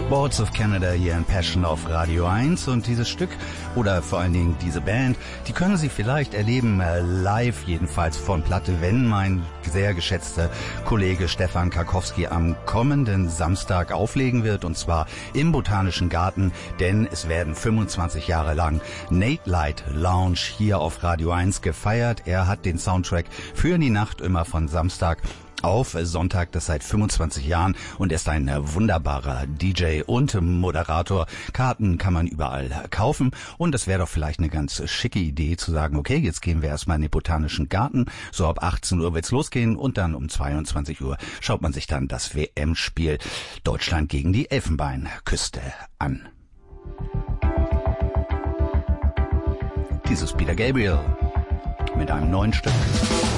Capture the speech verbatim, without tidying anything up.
Boards of Canada hier in Passion auf Radio eins, und dieses Stück oder vor allen Dingen diese Band, die können Sie vielleicht erleben äh, live, jedenfalls von Platte, wenn mein sehr geschätzter Kollege Stefan Karkowski am kommenden Samstag auflegen wird, und zwar im Botanischen Garten, denn es werden fünfundzwanzig Jahre lang Nate Light Lounge hier auf Radio eins gefeiert. Er hat den Soundtrack für die Nacht immer von Samstag auf Sonntag, das seit fünfundzwanzig Jahren, und er ist ein wunderbarer D J und Moderator. Karten kann man überall kaufen, und es wäre doch vielleicht eine ganz schicke Idee zu sagen, okay, jetzt gehen wir erstmal in den Botanischen Garten, so ab achtzehn Uhr wird's losgehen, und dann um zweiundzwanzig Uhr schaut man sich dann das W M-Spiel Deutschland gegen die Elfenbeinküste an. Dieses Peter Gabriel mit einem neuen Stück.